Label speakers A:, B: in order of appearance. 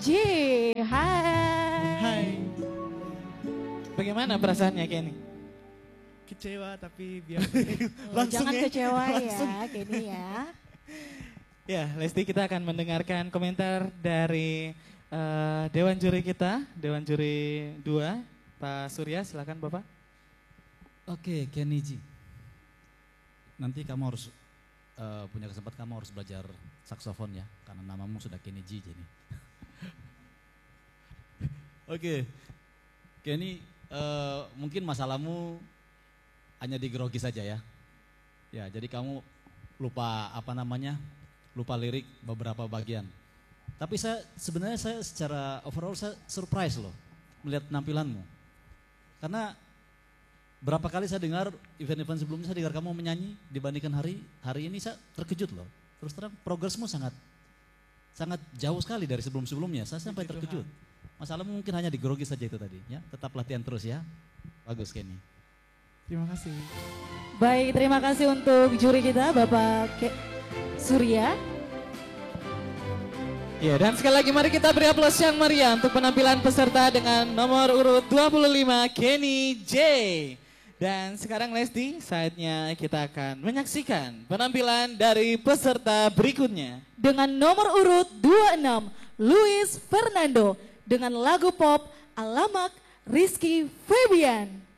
A: J. Hai.
B: Hai. Bagaimana perasaannya Kenny?
C: Kecewa tapi biar
A: Jangan
B: ya?
A: kecewa
B: Langsung.
A: ya Kenny ya.
B: Ya, Lesti, kita akan mendengarkan komentar dari Dewan Juri kita, Dewan Juri 2, Pak Surya, silakan Bapak.
D: Oke, Kenny G. Nanti kamu harus punya kesempatan, kamu harus belajar saksofon ya, karena namamu sudah Kenny G jadi. Oke, Kenny, mungkin masalahmu hanya di grogi saja ya. Ya, jadi kamu lupa lupa lirik beberapa bagian. Tapi sebenarnya saya secara overall saya surprise loh melihat penampilanmu. Karena berapa kali saya dengar event-event sebelumnya, saya dengar kamu menyanyi dibandingkan hari ini, saya terkejut loh. Terus terang progresmu sangat jauh sekali dari sebelum-sebelumnya. Saya sampai terkejut. Masalahmu mungkin hanya di grogi saja itu tadi ya. Tetap latihan terus ya. Bagus Kenny.
B: Terima kasih.
A: Baik, terima kasih untuk juri kita Bapak Surya.
B: Ya, dan sekali lagi mari kita beri aplaus yang meriah untuk penampilan peserta dengan nomor urut 25 Kenny J. Dan sekarang Lesti, saatnya kita akan menyaksikan penampilan dari peserta berikutnya.
A: Dengan nomor urut 26 Luis Fernando dengan lagu pop Alamak Rizky Febian.